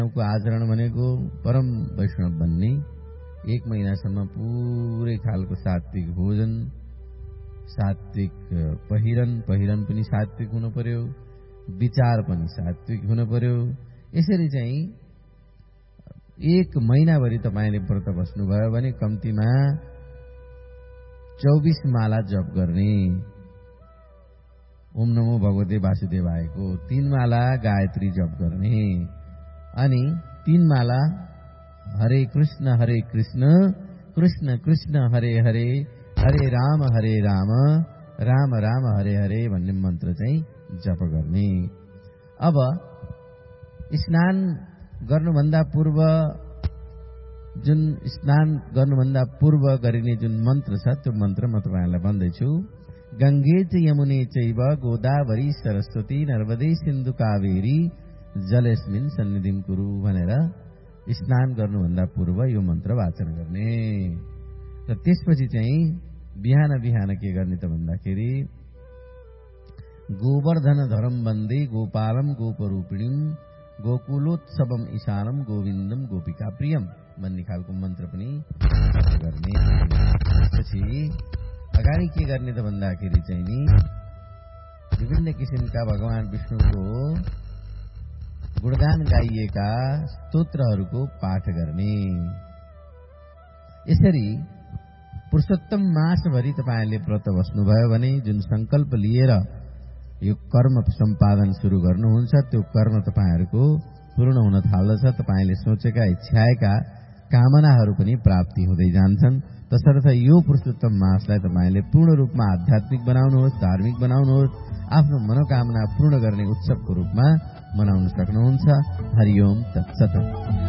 को आचरण भनेको परम वैष्णव बन्ने, 1 महिनासम्म पूरै खालको सात्विक भोजन, सात्विक पहिरन पनि सात्विक हुनु पर्यो, विचार पनि सात्विक हुनु पर्यो। यसरी चाहिँ 1 महिनाभरि तपाईँले व्रत बस्नुभयो भने कम्तीमा 24 माला जप गर्ने, ओम नमो भगवते वासुदेवायको, 3 माला गायत्री जप गर्ने, अनि 3 माला हरे कृष्ण कृष्ण कृष्ण हरे हरे, हरे राम राम राम हरे हरे भन्ने मन्त्र चाहिँ जप गर्ने। अब स्नान गर्नुभन्दा पूर्व गरिने जुन मन्त्र छ त्यो मन्त्र म तपाईहरुलाई भन्दैछु। गंगे च यमुने चैव गोदावरी सरस्वती नर्मदे सिन्धु कावेरी जलेस्मिन् सन्निधिं कुरु भनेर स्नान गर्नुभन्दा पूर्व यो मन्त्र वाचन गर्ने। र त्यसपछि चाहिँ बिहान के गर्ने त भन्दाखेरि गोवर्धन धरम वन्दे गोपालम गोपरूपिणीम गोकुलोत्सवम ईशानम गोविन्दम गोपिका प्रियम भन्ने खालको मन्त्र पनि गर्ने। त्यसपछि अगाडि के गर्ने त भन्दाखेरि चाहिँ नि विभिन्न किसिमका भगवान विष्णुको गुणगान गाइएका स्तोत्रहरूको पाठ गर्ने। यसरी पुरुषोत्तम मासभरि तपाईहरुले व्रत बस्नुभयो भने जुन संकल्प लिएर यो कर्म सम्पादन सुरु गर्नुहुन्छ त्यो कर्म तपाईहरुको पूर्ण हुन थाल्दछ। तपाईले सोचेका इच्छाएका कामनाहरू पनि प्राप्ति हुँदै जान्छन्। तसर्थ यो पुरुषोत्तम मासलाई तपाईले पूर्ण रूपमा आध्यात्मिक बनाउनुहोस्, धार्मिक बनाउनुहोस्, आफ्नो मनोकामना पूर्ण गर्ने उत्सवको रूपमा मनाउन सक्नुहुन्छ। हरि ओम तत्सत।